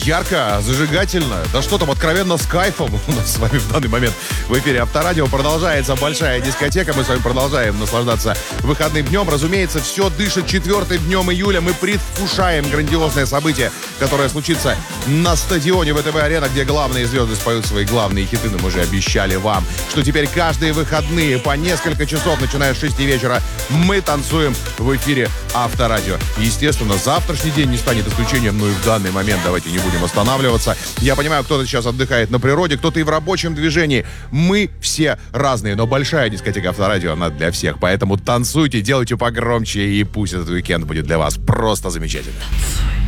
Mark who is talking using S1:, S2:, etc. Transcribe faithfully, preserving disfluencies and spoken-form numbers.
S1: ярко, зажигательно. Да что там, откровенно с кайфом у нас с вами в данный момент в эфире Авторадио. Продолжается большая дискотека. Мы с вами продолжаем наслаждаться выходным днем. Разумеется, все дышит четвертым днем июля. Мы предвкушаем грандиозное событие, которое случится на стадионе ВТБ-арена, где главные звезды споют свои главные хиты. Но мы же обещали вам, что теперь каждые выходные по несколько часов, начиная с шести вечера, мы танцуем в эфире Авторадио. Естественно, завтрашний день не станет исключением, но и в данный момент давайте не будем останавливаться. Я понимаю, кто-то сейчас отдыхает на природе, кто-то и в рабочем движении. Мы все разные, но большая дискотека Авторадио, она для всех. Поэтому танцуйте, делайте погромче, и пусть этот уикенд будет для вас просто замечательным.